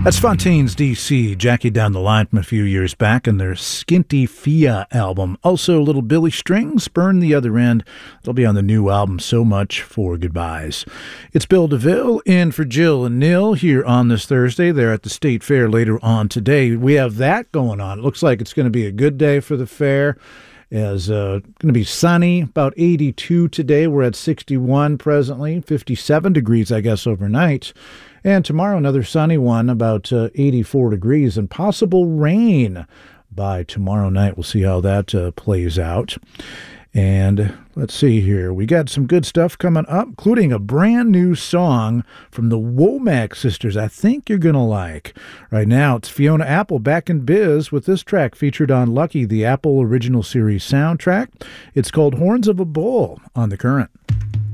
That's Fontaine's DC, Jackie Down the Line from a few years back, and their Skinty Fia album. Also, a little Billy Strings, Burn the Other End. It'll be on the new album, So Much for Goodbyes. It's Bill DeVille in for Jill and Neil here on this Thursday. They're at the State Fair later on today. We have that going on. It looks like it's going to be a good day for the fair. It's going to be sunny, about 82 today. We're at 61 presently, 57 degrees, I guess, overnight. And tomorrow, another sunny one, about 84 degrees, and possible rain by tomorrow night. We'll see how that plays out. And let's see here. We got some good stuff coming up, including a brand new song from the Womack sisters I think you're going to like. Right now, it's Fiona Apple back in biz with this track featured on Lucky, the Apple Original Series soundtrack. It's called Horns of a Bull on The Current.